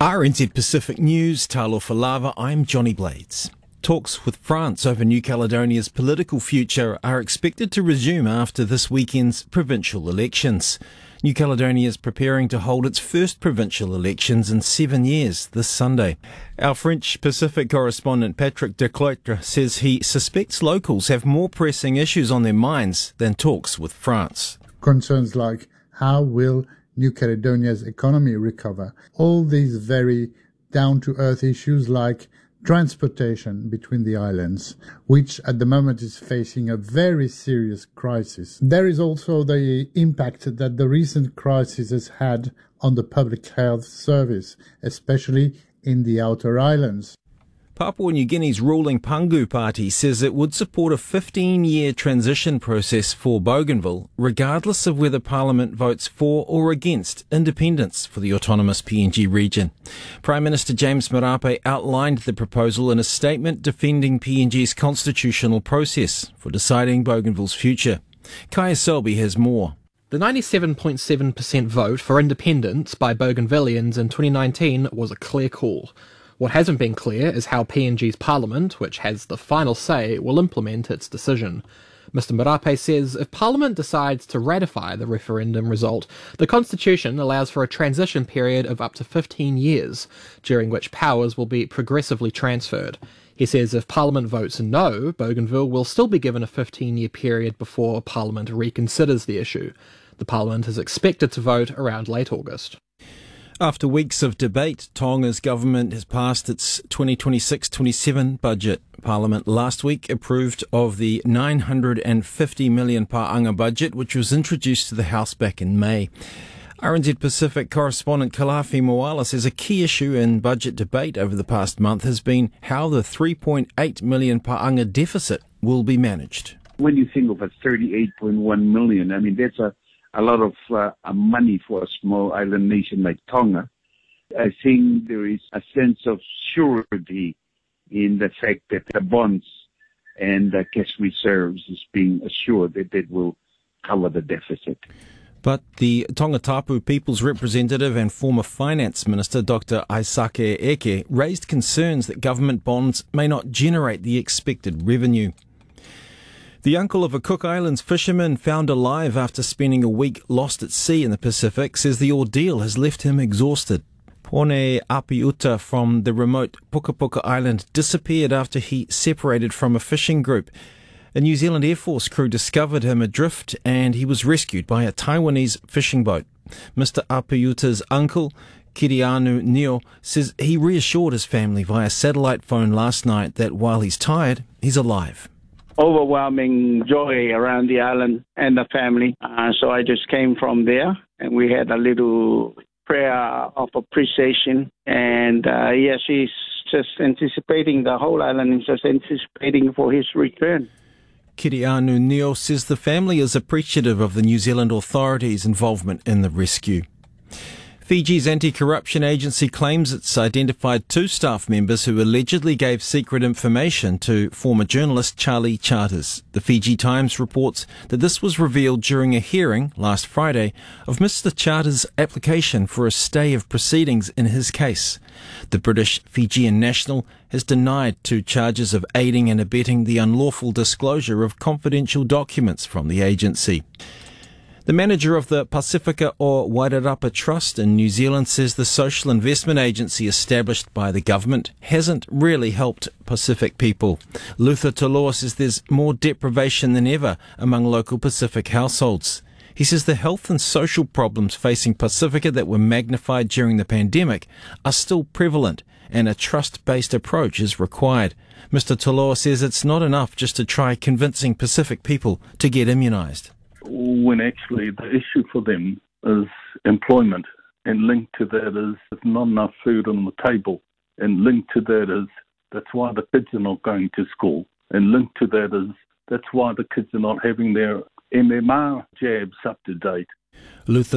RNZ Pacific News, Talofa Lava, I'm Johnny Blades. Talks with France over New Caledonia's political future are expected to resume after this weekend's provincial elections. New Caledonia is preparing to hold its first provincial elections in 7 years this Sunday. Our French Pacific correspondent Patrick Decloitre says he suspects locals have more pressing issues on their minds than talks with France. Concerns like how will New Caledonia's economy recover? All these very down-to-earth issues like transportation between the islands, which at the moment is facing a very serious crisis. There is also the impact that the recent crisis has had on the public health service, especially in the outer islands. Papua New Guinea's ruling Pangu Party says it would support a 15-year transition process for Bougainville, regardless of whether Parliament votes for or against independence for the autonomous PNG region. Prime Minister James Marape outlined the proposal in a statement defending PNG's constitutional process for deciding Bougainville's future. Kaya Selby has more. The 97.7% vote for independence by Bougainvilleans in 2019 was a clear call. What hasn't been clear is how PNG's Parliament, which has the final say, will implement its decision. Mr Marape says if Parliament decides to ratify the referendum result, the Constitution allows for a transition period of up to 15 years, during which powers will be progressively transferred. He says if Parliament votes no, Bougainville will still be given a 15-year period before Parliament reconsiders the issue. The Parliament is expected to vote around late August. After weeks of debate, Tonga's government has passed its 2026-27 budget. Parliament last week approved of the 950 million Pa'anga budget, which was introduced to the House back in May. RNZ Pacific correspondent Kalafi Moala says a key issue in budget debate over the past month has been how the 3.8 million Pa'anga deficit will be managed. When you think of a 38.1 million, I mean, that's a lot of money for a small island nation like Tonga. I think there is a sense of surety in the fact that the bonds and the cash reserves is being assured that it will cover the deficit. But the Tongatapu People's representative and former finance minister, Dr. Aisake Eke, raised concerns that government bonds may not generate the expected revenue. The uncle of a Cook Islands fisherman found alive after spending a week lost at sea in the Pacific says the ordeal has left him exhausted. Pone Apiuta from the remote Puka Puka Island disappeared after he separated from a fishing group. A New Zealand Air Force crew discovered him adrift and he was rescued by a Taiwanese fishing boat. Mr. Apiuta's uncle, Kirianu Neo, says he reassured his family via satellite phone last night that while he's tired, he's alive. Overwhelming joy around the island and the family. So I just came from there and we had a little prayer of appreciation. And she's just anticipating, the whole island is just anticipating for his return. Kirianu Neo says the family is appreciative of the New Zealand authorities' involvement in the rescue. Fiji's anti-corruption agency claims it's identified 2 staff members who allegedly gave secret information to former journalist Charlie Charters. The Fiji Times reports that this was revealed during a hearing last Friday of Mr. Charters' application for a stay of proceedings in his case. The British Fijian national has denied 2 charges of aiding and abetting the unlawful disclosure of confidential documents from the agency. The manager of the Pacifica o Wairarapa Trust in New Zealand says the social investment agency established by the government hasn't really helped Pacific people. Luther Toloa says there's more deprivation than ever among local Pacific households. He says the health and social problems facing Pacifica that were magnified during the pandemic are still prevalent and a trust-based approach is required. Mr. Toloa says it's not enough just to try convincing Pacific people to get immunised. When actually the issue for them is employment, and linked to that is not enough food on the table, and linked to that is that's why the kids are not going to school, and linked to that is that's why the kids are not having their MMR jabs up to date. Luther